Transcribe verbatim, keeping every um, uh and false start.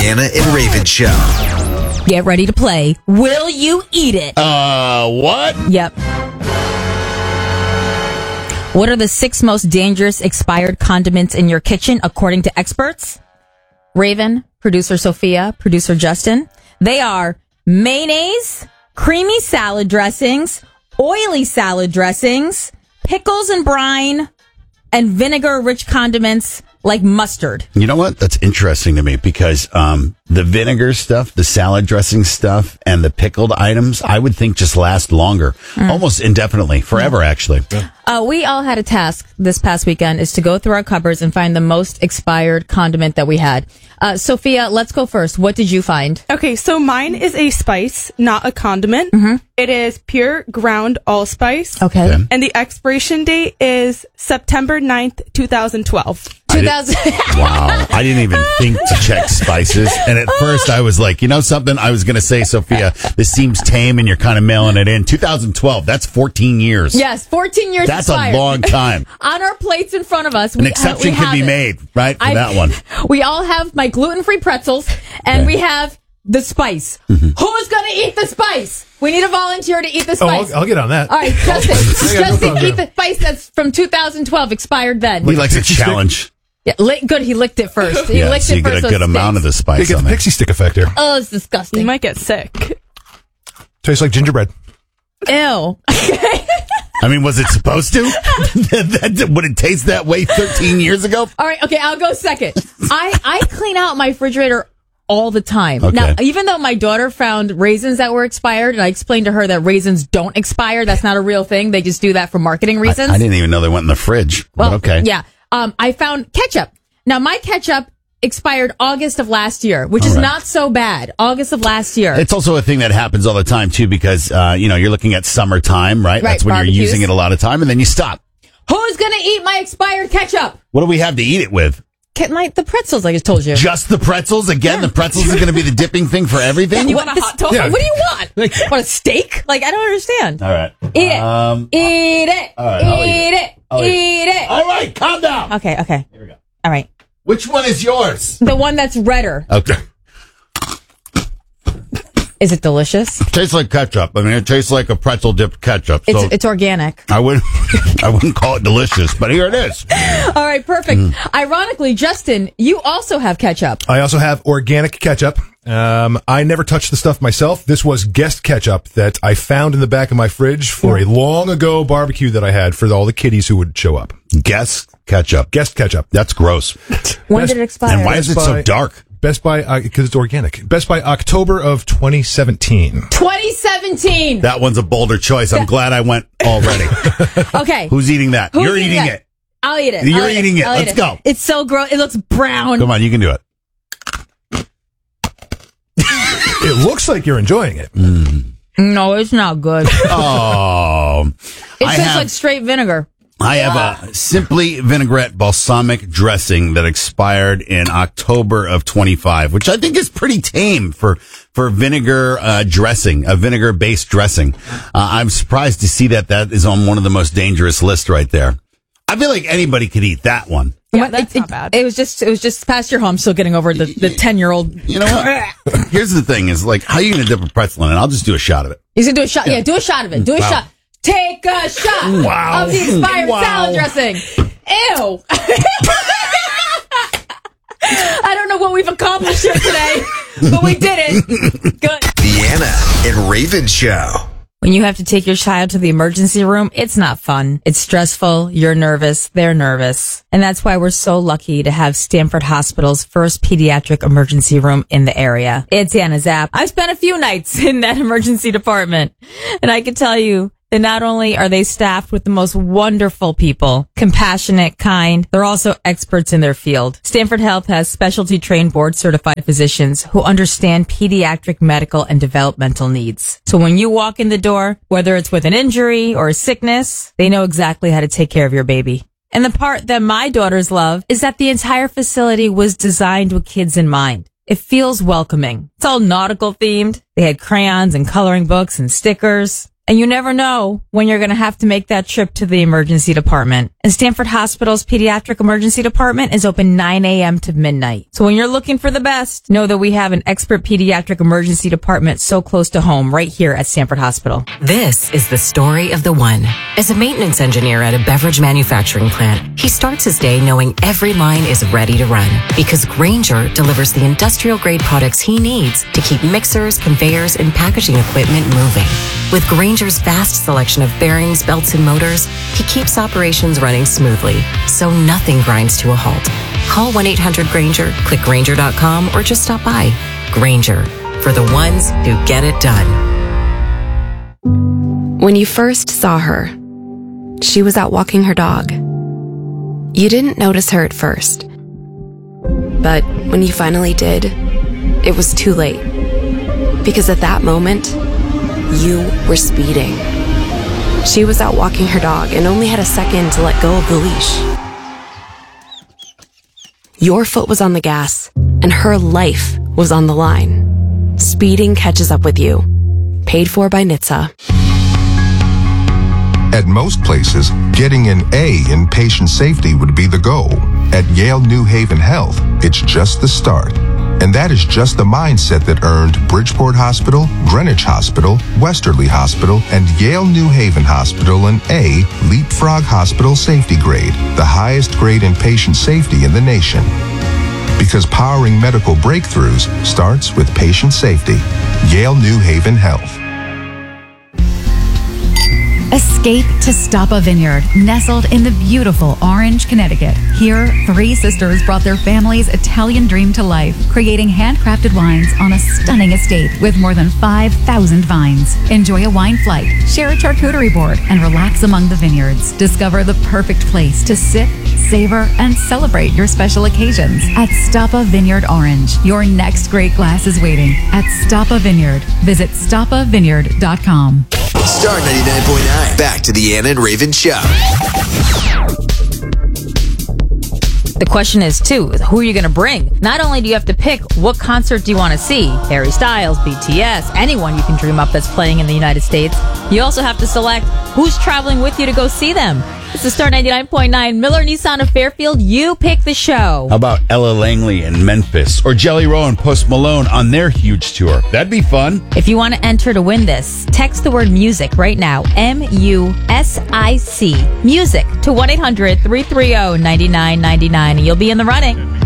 Deanna and Raven Show. Get ready to play. Will you eat it? Uh, what? Yep. What are the six most dangerous expired condiments in your kitchen, according to experts? Raven, producer Sophia, producer Justin. They are mayonnaise, creamy salad dressings, oily salad dressings, pickles and brine, and vinegar-rich condiments like mustard. You know what? That's interesting to me because um, the vinegar stuff, the salad dressing stuff, and the pickled items, I would think just last longer, mm. almost indefinitely, forever, actually. Yeah. Uh, we all had a task this past weekend is to go through our cupboards and find the most expired condiment that we had. Uh, Sophia, let's go first. What did you find? Okay, so mine is a spice, not a condiment. Mm-hmm. It is pure ground allspice. Okay. Okay. And the expiration date is September ninth, twenty twelve. two thousand Wow. I didn't even think to check spices. And at first I was like, you know something? I was going to say, Sophia, this seems tame and you're kind of mailing it in. two thousand twelve, that's fourteen years. Yes, fourteen years That's expired. a long time. On our plates in front of us. An we, exception uh, we could have be it. made, right, for I, that one. We all have my gluten-free pretzels, and Okay. we have the spice. Mm-hmm. Who's going to eat the spice? We need a volunteer to eat the Oh, spice. I'll, I'll get on that. All right, Justin. I got no Justin, problem. eat the spice that's from two thousand twelve, expired then. He likes a challenge. Yeah, li- good, he licked it first. He Yeah, licked so it you first. get a so good it amount of the stinks. They spice get on the there. pixie stick effect there. Oh, it's disgusting. You might get sick. Tastes like gingerbread. Ew. I mean, was it supposed to? that, that, would it taste that way thirteen years ago? All right, okay, I'll go second. I, I clean out my refrigerator all the time. Okay. Now, even though my daughter found raisins that were expired, and I explained to her that raisins don't expire, that's not a real thing. They just do that for marketing reasons. I, I didn't even know they went in the fridge. Well, but okay. Yeah. Um, I found ketchup. Now, my ketchup expired August of last year, which All is right. not so bad. August of last year. It's also a thing that happens all the time, too, because, uh, you know, you're looking at summertime, right? Right, That's when barbecues. you're using it a lot of time, and then you stop. Who's going to eat my expired ketchup? What do we have to eat it with? Get my, the pretzels I just told you. Just the pretzels? Again, the pretzels is going to be the dipping thing for everything? You want a hot dog? Yeah. What do you want? Want a steak? Like, I don't understand. All right. Eat it. Um, eat it. all right, I'll eat, eat it. I'll eat it. All right, calm down. Okay, okay. Here we go. All right. Which one is yours? The one that's redder. Okay. Is it delicious? It tastes like ketchup. I mean, it tastes like a pretzel dipped ketchup. It's So it's organic. I wouldn't, I wouldn't call it delicious, but here it is. All right, perfect. Mm. Ironically, Justin, you also have ketchup. I also have organic ketchup. Um, I never touched the stuff myself. This was guest ketchup that I found in the back of my fridge for a long ago barbecue that I had for all the kiddies who would show up. Guess ketchup. Guest ketchup. That's gross. When Best- did it expire? And why is it Best so Buy- dark? Best by, because it's organic. Best by October of twenty seventeen. twenty seventeen. That one's a bolder choice. I'm glad I went already. Okay. Who's eating that? Who's You're eating that? it. I'll eat it. You're I'll eat eating it. I'll eat Let's go. It's so gross. It looks brown. Come on, you can do it. It looks like you're enjoying it. No, it's not good. Oh, It I tastes have, like straight vinegar. I have a Simply Vinaigrette balsamic dressing that expired in October of twenty-five, which I think is pretty tame for for vinegar uh, dressing, a vinegar based dressing. Uh, I'm surprised to see that that is on one of the most dangerous lists right there. I feel like anybody could eat that one. Yeah, It- that's it, not bad. It was just, it was just past your home. Still getting over the the ten year old. You know what? Here's the thing: is like, how are you going to dip a pretzel in it? I'll just do a shot of it. He's gonna do a shot. Yeah, do a shot of it. Do a Wow. shot. Take a shot Wow. of the expired Wow. salad dressing. Ew. I don't know what we've accomplished here today, but we did it. Good. Deanna and Raven Show. When you have to take your child to the emergency room, it's not fun. It's stressful. You're nervous. They're nervous. And that's why we're so lucky to have Stanford Hospital's first pediatric emergency room in the area. It's Anna Zapp. I've spent a few nights in that emergency department, and I can tell you that not only are they staffed with the most wonderful people, compassionate, kind, they're also experts in their field. Stanford Health has specialty trained board certified physicians who understand pediatric medical and developmental needs. So when you walk in the door, whether it's with an injury or a sickness, they know exactly how to take care of your baby. And the part that my daughters love is that the entire facility was designed with kids in mind. It feels welcoming. It's all nautical themed. They had crayons and coloring books and stickers. And you never know when you're going to have to make that trip to the emergency department. And Stanford Hospital's pediatric emergency department is open nine a.m. to midnight. So when you're looking for the best, know that we have an expert pediatric emergency department so close to home right here at Stanford Hospital. This is the story of the one. As a maintenance engineer at a beverage manufacturing plant, he starts his day knowing every line is ready to run because Grainger delivers the industrial-grade products he needs to keep mixers, conveyors, and packaging equipment moving. With Grainger's vast selection of bearings, belts, and motors, he keeps operations running smoothly, so nothing grinds to a halt. Call one eight hundred Grainger, click Grainger dot com, or just stop by. Grainger, for the ones who get it done. When you first saw her, she was out walking her dog. You didn't notice her at first. But when you finally did, it was too late. Because at that moment, you were speeding. She was out walking her dog and only had a second to let go of the leash. Your foot was on the gas, and her life was on the line. Speeding catches up with you. Paid for by N H T S A. At most places, getting an A in patient safety would be the goal. At Yale New Haven Health, it's just the start. And that is just the mindset that earned Bridgeport Hospital, Greenwich Hospital, Westerly Hospital, and Yale New Haven Hospital an A Leapfrog Hospital Safety Grade, the highest grade in patient safety in the nation. Because powering medical breakthroughs starts with patient safety. Yale New Haven Health. Escape to Stoppa Vineyard, nestled in the beautiful Orange, Connecticut. Here, three sisters brought their family's Italian dream to life, creating handcrafted wines on a stunning estate with more than five thousand vines. Enjoy a wine flight, share a charcuterie board, and relax among the vineyards. Discover the perfect place to sit, savor, and celebrate your special occasions. At Stoppa Vineyard Orange, your next great glass is waiting at Stoppa Vineyard. Visit stoppa vineyard dot com. Star ninety-nine point nine. Back to the Anna and Raven Show. The question is, too, who are you going to bring? Not only do you have to pick what concert do you want to see, Harry Styles, B T S, anyone you can dream up that's playing in the United States, you also have to select who's traveling with you to go see them. It's the Star ninety-nine point nine Miller Nissan of Fairfield. You pick the show. How about Ella Langley in Memphis or Jelly Roll and Post Malone on their huge tour? That'd be fun. If you want to enter to win this, text the word music right now, M U S I C, music, to one eight hundred three three zero nine nine nine nine, and you'll be in the running.